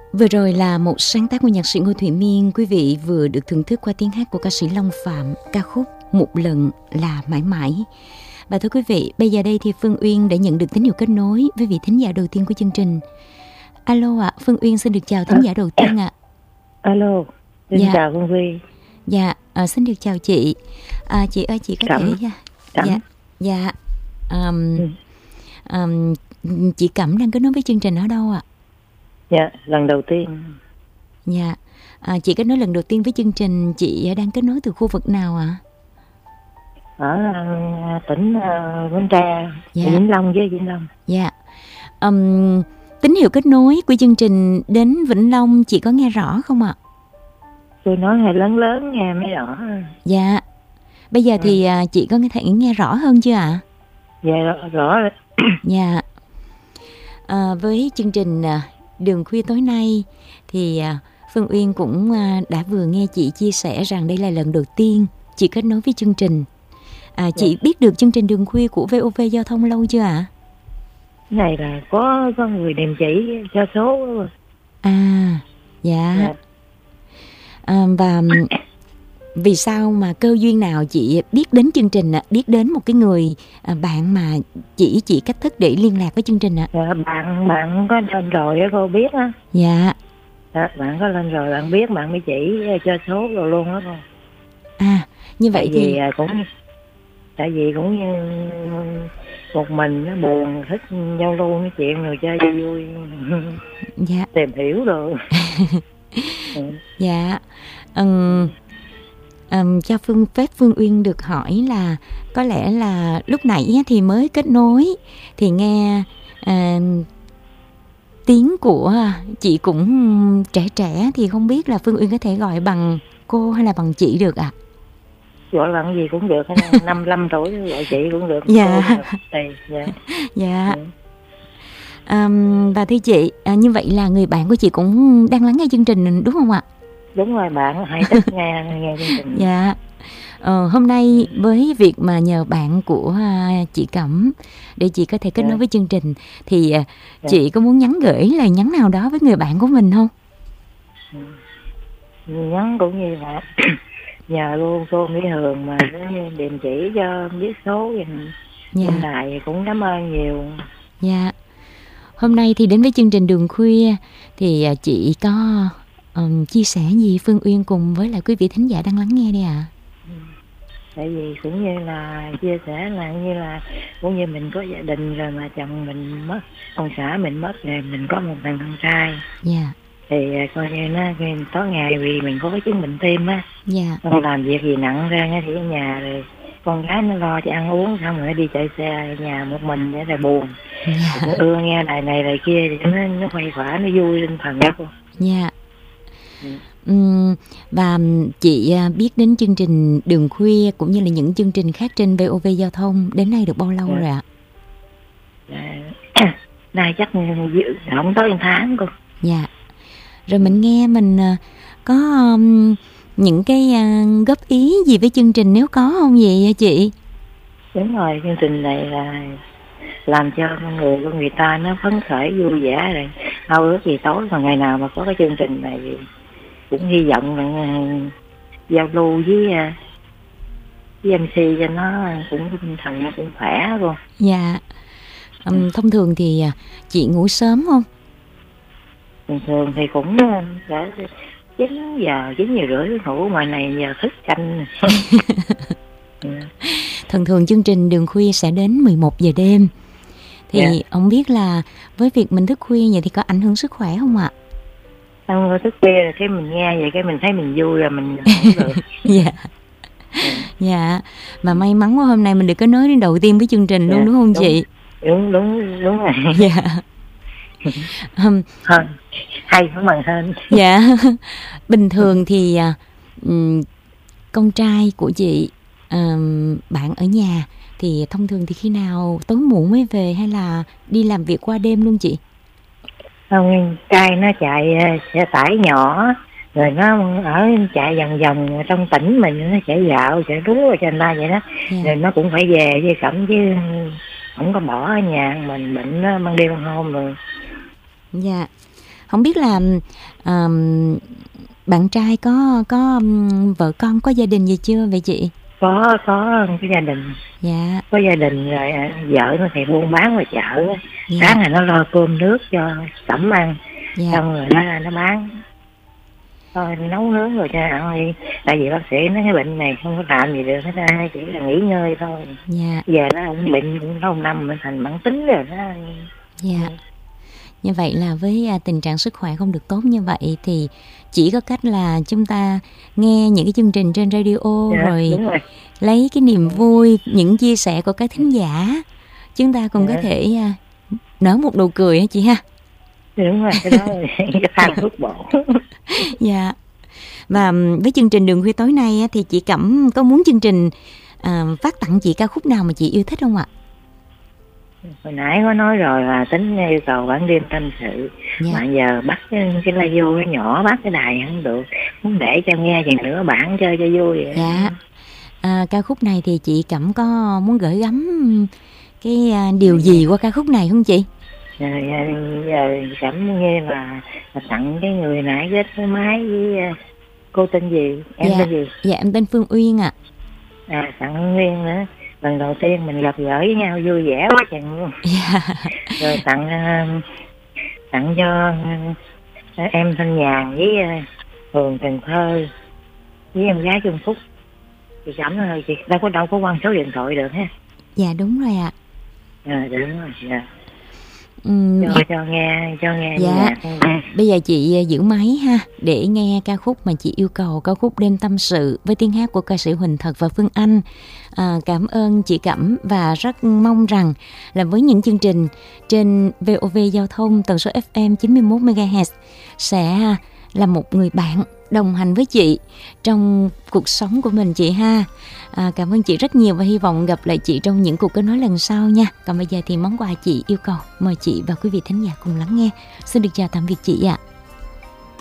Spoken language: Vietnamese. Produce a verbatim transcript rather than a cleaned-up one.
Vừa rồi là một sáng tác của nhạc sĩ Ngô Thụy Miên. Quý vị vừa được thưởng thức qua tiếng hát của ca sĩ Long Phạm, ca khúc Một Lần Là Mãi Mãi. Và thưa quý vị, bây giờ đây thì Phương Uyên đã nhận được tín hiệu kết nối với vị thính giả đầu tiên của chương trình. Alo ạ, à, Phương Uyên xin được chào thính giả đầu tiên ạ. À. Alo, xin dạ. chào Phương Uyên. Dạ, à, xin được chào chị. À, chị ơi, chị có Cẩm. thể... Cẩm. Dạ, dạ. Um, ừ. um, chị Cẩm đang kết nối với chương trình ở đâu ạ? À? Dạ, lần đầu tiên. Dạ, à, chị kết nối lần đầu tiên với chương trình, chị đang kết nối từ khu vực nào ạ? À? Ở uh, tỉnh uh, Bến Tre, dạ. Vĩnh Long với Vĩnh Long. Dạ, um, tín hiệu kết nối của chương trình đến Vĩnh Long chị có nghe rõ không ạ? Tôi nói hơi lớn lớn nghe mới rõ. Dạ, bây giờ thì ừ. uh, chị có thể nghe rõ hơn chưa ạ? Dạ, rõ, rõ rồi. Dạ, à, với chương trình... Uh, Đường Khuya tối nay thì Phương Uyên cũng đã vừa nghe chị chia sẻ rằng đây là lần đầu tiên chị kết nối với chương trình. À, chị dạ. biết được chương trình Đường Khuya của vê o vê Giao thông lâu chưa ạ? À? Cái này là có có người đem chỉ cho số. À, dạ. dạ. À, và vì sao mà cơ duyên nào chị biết đến chương trình ạ? Biết đến một cái người bạn mà chỉ chị cách thức để liên lạc với chương trình ạ? Dạ, bạn bạn có lên rồi á, cô biết á. Dạ. Dạ, bạn có lên rồi, bạn biết, bạn mới chỉ cho số rồi luôn á cô. À, như vậy tại thì vì cũng tại vì cũng như một mình nó buồn, thích giao lưu nói chuyện rồi chơi vui vui. Dạ. Tìm hiểu rồi. ừ. Dạ. Ừm. Um, cho Phương phép Phương Uyên được hỏi là có lẽ là lúc nãy thì mới kết nối thì nghe uh, tiếng của chị cũng trẻ trẻ thì không biết là Phương Uyên có thể gọi bằng cô hay là bằng chị được ạ? À? Gọi bằng gì cũng được, năm mươi lăm tuổi gọi chị cũng được. Dạ. Dạ. Dạ. Dạ. Um, và thưa chị, à, như vậy là người bạn của chị cũng đang lắng nghe chương trình đúng không ạ? Đúng rồi, bạn hay thích nghe nghe chương trình. Dạ. Ờ, hôm nay với việc mà nhờ bạn của uh, chị Cẩm để chị có thể kết nối yeah. với chương trình thì uh, yeah. chị có muốn nhắn gửi lời nhắn nào đó với người bạn của mình không? Nhắn cũng như là nhờ luôn cô Mỹ Hường mà điềm chỉ cho biết số dạ. bên đài cũng cảm ơn nhiều. Dạ. Hôm nay thì đến với chương trình Đường Khuya thì uh, chị có um, chia sẻ gì Phương Uyên cùng với lại quý vị thính giả đang lắng nghe đây ạ? À? Tại vì cũng như là chia sẻ là như là cũng như mình có gia đình rồi mà chồng mình mất, ông xã mình mất rồi, mình có một thằng con trai. Dạ. Yeah. Thì coi như nó tối ngày vì mình có cái chứng bệnh tim á. Dạ. Yeah. Không làm việc gì nặng ra thì ở nhà rồi con gái nó lo cho ăn uống xong rồi đi chạy xe nhà một mình để là buồn. Yeah. Nó ưa nghe đài này đài kia thì nó nó khuây khỏa, nó vui lên phần đó cô. Dạ. Yeah. Ừ. Uhm, và chị biết đến chương trình Đường Khuya cũng như là những chương trình khác trên vê o vê Giao thông đến nay được bao lâu yeah. rồi ạ? À, nay chắc không tới một tháng cô. Dạ. Rồi mình nghe mình có um, những cái uh, góp ý gì với chương trình nếu có không vậy chị? Đúng rồi, chương trình này là làm cho con người của người ta nó phấn khởi vui vẻ rồi ao ước gì tối mà ngày nào mà có cái chương trình này thì cũng hy vọng là uh, giao lưu với uh, với em xê cho nó cũng tinh thần nó cũng khỏe luôn. Dạ. Um, thông thường thì uh, chị ngủ sớm không? Thường thường thì cũng đã chín giờ, chín giờ rưỡi ngủ, ngoài này giờ thức canh. Thường thường chương trình Đường Khuya sẽ đến mười một giờ đêm. Thì yeah. ông biết là với việc mình thức khuya vậy thì có ảnh hưởng sức khỏe không ạ? Không, thức khuya là cái mình nghe vậy cái mình thấy mình vui rồi mình không được. Dạ. Dạ. Mà may mắn quá hôm nay mình được kết nối đến đầu tiên với chương trình luôn yeah. đúng không đúng, chị? Đúng đúng đúng rồi. Dạ. Um, hơn hay không bằng hơn. Dạ. Bình thường thì um, con trai của chị um, bạn ở nhà thì thông thường thì khi nào tối muộn mới về hay là đi làm việc qua đêm luôn chị? Không, trai nó chạy xe tải nhỏ rồi nó ở chạy vòng vòng trong tỉnh mình, nó chạy dạo chạy rú rồi trên ta vậy đó. Yeah. Rồi nó cũng phải về với Cẩm chứ không có bỏ ở nhà mình bệnh nó ban đêm ban hôm rồi. Dạ. Không biết là um, bạn trai có có um, vợ con, có gia đình gì chưa vậy chị? Có có cái gia đình. Dạ. Có gia đình rồi, vợ nó thì buôn bán ngoài chợ. Dạ. Sáng là nó lo cơm nước cho Sẩm ăn. Dạ. Xong rồi nó nó bán. Thôi nấu nướng rồi cho ăn đi. Tại vì bác sĩ nói cái bệnh này không có làm gì được hết á, chỉ là nghỉ ngơi thôi. Dạ. Giờ nó cũng bệnh cũng lâu năm mới thành mãn tính rồi đó. Dạ. Như vậy là với tình trạng sức khỏe không được tốt như vậy thì chỉ có cách là chúng ta nghe những cái chương trình trên radio. Dạ, rồi, rồi lấy cái niềm vui, những chia sẻ của các thính giả, chúng ta cũng dạ. có thể nở một nụ cười hả chị ha? Đúng rồi, cái đó cái thang thuốc bổ. Dạ. Và với chương trình Đường Khuya tối nay thì chị Cẩm có muốn chương trình à, phát tặng chị ca khúc nào mà chị yêu thích không ạ? Hồi nãy có nói rồi là tính yêu cầu bản đêm tâm sự. Dạ. Mà giờ bắt cái, cái radio nó nhỏ, bắt cái đài không được, muốn để cho nghe chừng nữa bản chơi cho vui vậy. Dạ. À, ca khúc này thì chị Cẩm có muốn gửi gắm cái à, điều gì qua ca khúc này không chị? Giờ, giờ Cẩm nghe là, là tặng cái người nãy ghét cái máy với uh, cô tên gì? Em dạ. tên gì? Dạ em tên Phương Uyên ạ. À. À, tặng Nguyên nữa. Lần đầu tiên mình gặp gỡ với nhau vui vẻ quá chừng luôn. Yeah. Rồi tặng uh, tặng cho uh, em Thanh Nhàn với uh, Hường Cần Thơ với em gái Trung Phúc. Chị Cẩm ơi, chị đâu có đâu có quan số điện thoại được ha. Dạ đúng rồi ạ. À, đúng rồi. Dạ. Ừ, cho, cho nghe cho nghe dạ. Nhạc. Bây giờ chị giữ máy ha để nghe ca khúc mà chị yêu cầu, ca khúc Đêm Tâm Sự với tiếng hát của ca sĩ Huỳnh Thật và Phương Anh. À, cảm ơn chị Cẩm và rất mong rằng là với những chương trình trên vê o vê Giao thông tần số ép em chín mươi mốt mê ga héc sẽ là một người bạn đồng hành với chị trong cuộc sống của mình chị ha. À, cảm ơn chị rất nhiều và hy vọng gặp lại chị trong những cuộc kết nối lần sau nha. Còn bây giờ thì món quà chị yêu cầu mời chị và quý vị thính giả cùng lắng nghe. Xin được chào tạm biệt chị ạ.